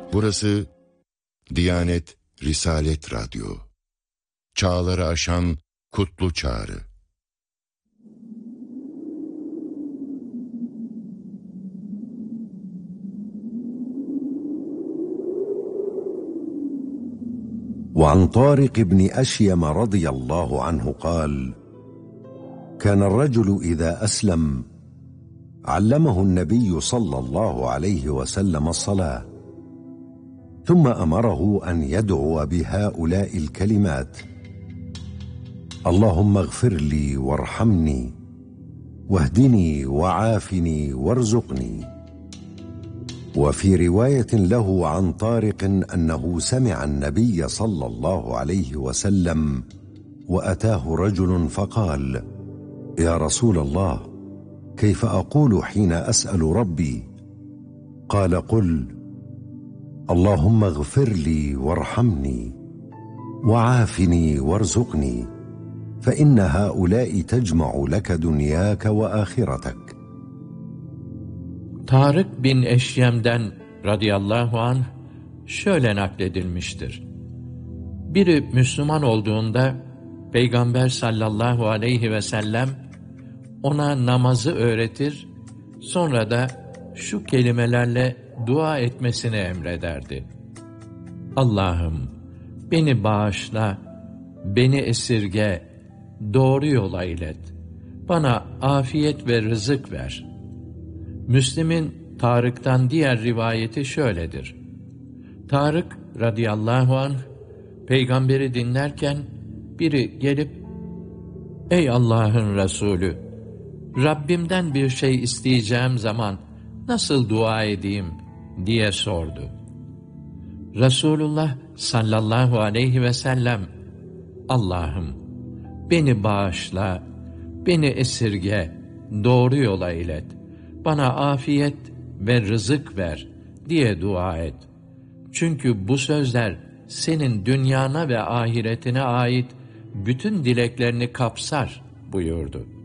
Burası Diyanet Risalet Radyo. Çağları aşan kutlu çağrı. وعن طارق بن أشيم رضي الله عنه قال: كان الرجل إذا أسلم علمه النبي صلى الله عليه وسلم الصلاة، ثم أمره أن يدعو بهؤلاء الكلمات: اللهم اغفر لي وارحمني واهدني وعافني وارزقني. وفي رواية له عن طارق أنه سمع النبي صلى الله عليه وسلم وأتاه رجل فقال: يا رسول الله، كيف أقول حين أسأل ربي؟ قال: قل اللهم اغفر لي وارحمني وعافني وارزقني، فإن هؤلاء تجمع لك دنياك وآخرتك. Tarık bin Eşyem'den radıyallahu anh şöyle nakledilmiştir. Biri Müslüman olduğunda Peygamber sallallahu aleyhi ve sellem ona namazı öğretir, sonra da şu kelimelerle dua etmesini emrederdi. Allah'ım beni bağışla, beni esirge, doğru yola ilet, bana afiyet ve rızık ver. Müslim'in Tarık'tan diğer rivayeti şöyledir. Tarık radıyallahu anh peygamberi dinlerken biri gelip "Ey Allah'ın Resulü, Rabbimden bir şey isteyeceğim zaman nasıl dua edeyim?" diye sordu. Resulullah sallallahu aleyhi ve sellem "Allah'ım beni bağışla, beni esirge, doğru yola ilet, bana afiyet ve rızık ver" diye dua et. Çünkü bu sözler senin dünyana ve ahiretine ait bütün dileklerini kapsar buyurdu.